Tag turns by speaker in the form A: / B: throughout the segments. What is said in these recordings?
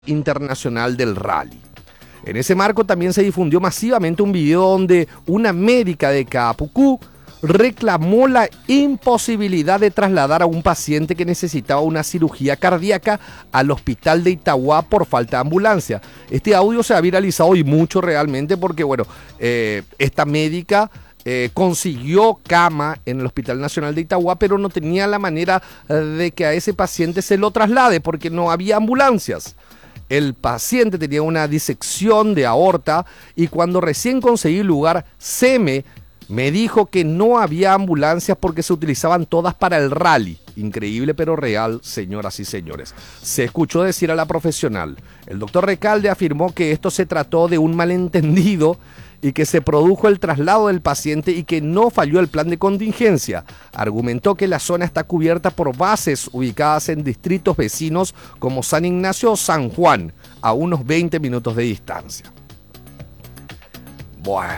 A: Internacional del Rally. En ese marco también se difundió masivamente un video donde una médica de Capucú reclamó la imposibilidad de trasladar a un paciente que necesitaba una cirugía cardíaca al hospital de Itauguá por falta de ambulancia. Este audio se ha viralizado y mucho realmente porque, esta médica consiguió cama en el Hospital Nacional de Itauguá, pero no tenía la manera de que a ese paciente se lo traslade porque no había ambulancias. El paciente tenía una disección de aorta y cuando recién conseguí lugar, me dijo que no había ambulancias porque se utilizaban todas para el rally. Increíble pero real, señoras y señores. Se escuchó decir a la profesional. El doctor Recalde afirmó que esto se trató de un malentendido y que se produjo el traslado del paciente y que no falló el plan de contingencia. Argumentó que la zona está cubierta por bases ubicadas en distritos vecinos como San Ignacio o San Juan, a unos 20 minutos de distancia. Bueno.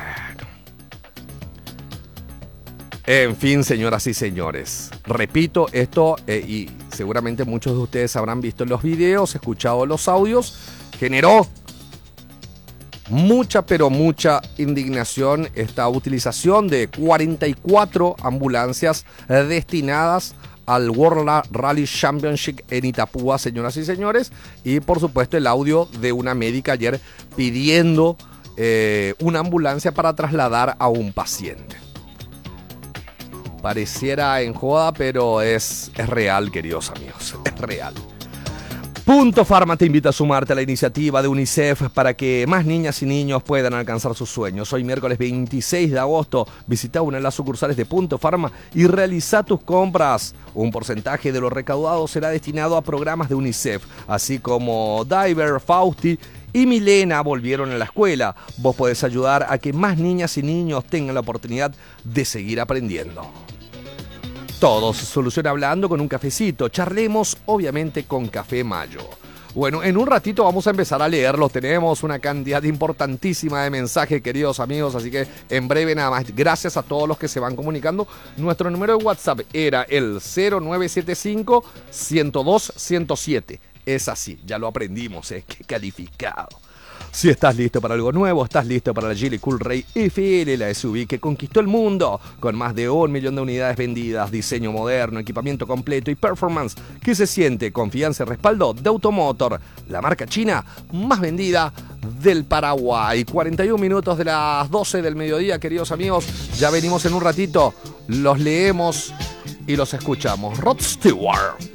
A: En fin, señoras y señores, repito esto y seguramente muchos de ustedes habrán visto los videos, escuchado los audios, generó mucha indignación esta utilización de 44 ambulancias destinadas al World Rally Championship en Itapúa, señoras y señores, y por supuesto el audio de una médica ayer pidiendo una ambulancia para trasladar a un paciente. Pareciera en joda, pero es real, queridos amigos, es real. Punto Pharma te invita a sumarte a la iniciativa de UNICEF para que más niñas y niños puedan alcanzar sus sueños. Hoy miércoles 26 de agosto, visita una de las sucursales de Punto Pharma y realiza tus compras. Un porcentaje de lo recaudado será destinado a programas de UNICEF, así como Diver, Fausti y Milena volvieron a la escuela. Vos podés ayudar a que más niñas y niños tengan la oportunidad de seguir aprendiendo. Todo se soluciona hablando con un cafecito. Charlemos, obviamente, con Café Mayo. Bueno, en un ratito vamos a empezar a leerlos. Tenemos una cantidad importantísima de mensajes, queridos amigos, así que en breve nada más. Gracias a todos los que se van comunicando. Nuestro número de WhatsApp era el 0975-102-107. Es así, ya lo aprendimos, qué calificado. Si estás listo para algo nuevo, estás listo para la Geely Cool Ray FL, la SUV que conquistó el mundo con más de 1 millón de unidades vendidas, diseño moderno, equipamiento completo y performance que se siente, confianza y respaldo de Automotor, la marca china más vendida del Paraguay. 41 minutos de las 12 del mediodía, queridos amigos, ya venimos en un ratito, los leemos y los escuchamos. Rod Stewart.